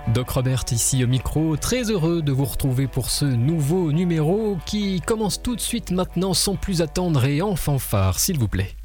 Doc Robert ici au micro, très heureux de vous retrouver pour ce nouveau numéro qui commence tout de suite maintenant sans plus attendre et en fanfare s'il vous plaît.